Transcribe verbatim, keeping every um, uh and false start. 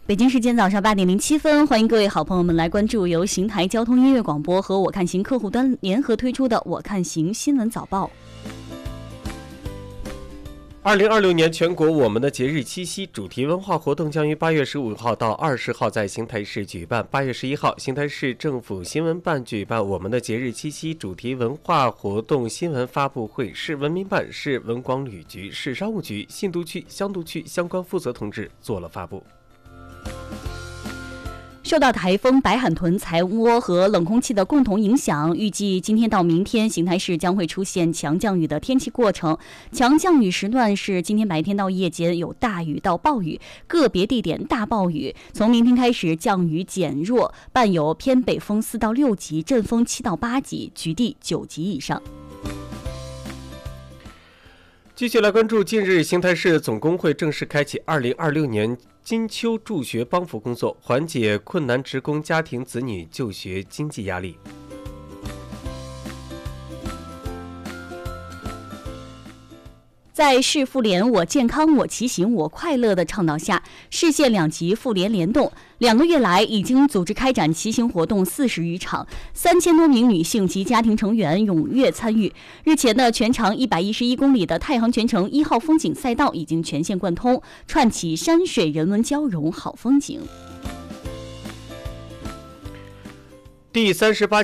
北京时间早上八点零七分，欢迎各位好朋友们来关注由邢台交通音乐广播和我看行客户端联合推出的我看行新闻早报。 二零二六年全国我们的节日七夕主题文化活动将于八月十五号到二十号在邢台市举办。八月十一号，邢台市政府新闻办举办我们的节日七夕主题文化活动新闻发布会，市文明办、市文广旅局、市商务局、信都区、香都区相关负责同志做了发布。 受到台风白海豚财涡和冷空气的共同影响，预计今天到明天，邢台市将会出现强降雨的天气过程。强降雨时段是今天白天到夜间有大雨到暴雨，个别地点大暴雨。从明天开始，降雨减弱，伴有偏北风四到六级，阵风七到八级，局地九级以上。 继续来关注，近日邢台市总工会正式开启二零二六年金秋助学帮扶工作，缓解困难职工家庭子女就学经济压力。 在市妇联我健康我骑行我快乐的倡导下，市县两级妇联联动，两个月来已经组织开展骑行活动四十余场，三千多名女性及家庭成员踊跃参与。日前的全长一百一十一公里的太行全程一号风景赛道已经全线贯通，串起山水人文交融好风景。 第三十八